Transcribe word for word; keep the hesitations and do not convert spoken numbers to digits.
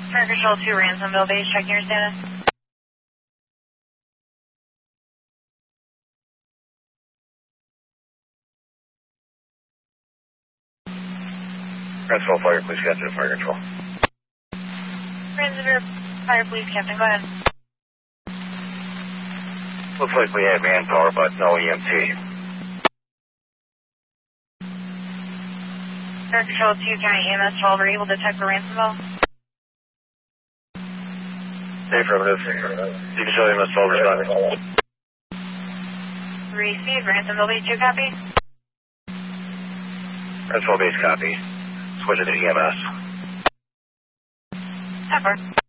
Fire Control two, Ransomville Base, checking your status. Principal Fire Police Captain, Fire Control. Ransomville Fire Police Captain, go ahead. Looks like we have manpower, but no E M T. Fire Control two, County E M S twelve, are you able to detect for Ransomville? Affirmative. You can show E M S twelve responding. Receive, Ransomville Base two, copy. Principal Base copy. Switch it to E M S. Pepper.